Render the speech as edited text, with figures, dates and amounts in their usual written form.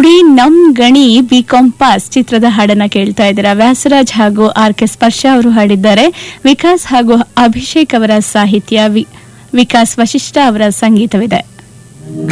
ಗುಡಿ ನಮ್ ಗಣಿ ಬಿಕಾಂ ಪಾಸ್ ಚಿತ್ರದ ಹಾಡನ್ನ ಕೇಳ್ತಾ ಇದ್ದೀರಾ. ವ್ಯಾಸರಾಜ್ ಹಾಗೂ ಆರ್.ಕೆ. ಸ್ಪರ್ಶ ಅವರು ಹಾಡಿದ್ದಾರೆ. ವಿಕಾಸ್ ಹಾಗೂ ಅಭಿಷೇಕ್ ಅವರ ಸಾಹಿತ್ಯ, ವಿಕಾಸ್ ವಶಿಷ್ಠ ಅವರ ಸಂಗೀತವಿದೆ.